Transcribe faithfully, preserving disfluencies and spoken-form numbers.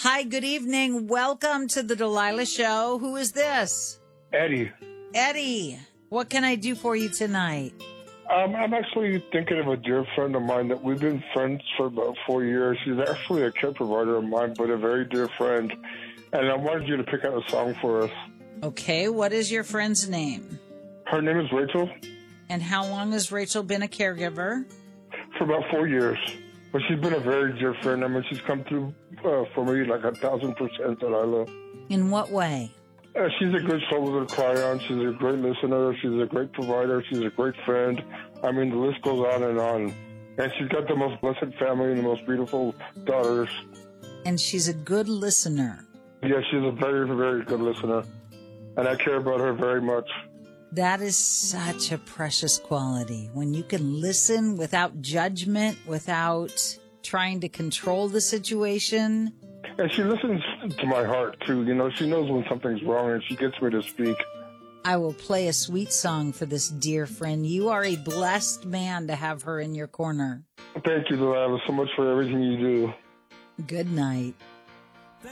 Hi, good evening. Welcome to the Delilah Show. Who is this? Eddie. Eddie, what can I do for you tonight? Um, I'm actually thinking of a dear friend of mine that we've been friends for about four years. She's actually a care provider of mine, but a very dear friend. And I wanted you to pick out a song for us. Okay, what is your friend's name? Her name is Rachel. And how long has Rachel been a caregiver? For about four years. But she's been a very dear friend. I mean, she's come through uh, for me like a thousand percent, Delilah. In what way? Uh, she's a good shoulder to cry on. She's a great listener. She's a great provider. She's a great friend. I mean, the list goes on and on. And she's got the most blessed family and the most beautiful daughters. And she's a good listener. Yeah, she's a very, very good listener. And I care about her very much. That is such a precious quality. When you can listen without judgment, without trying to control the situation. And she listens to my heart, too. You know, she knows when something's wrong, and she gets me to speak. I will play a sweet song for this dear friend. You are a blessed man to have her in your corner. Thank you, Delilah, so much for everything you do. Good night.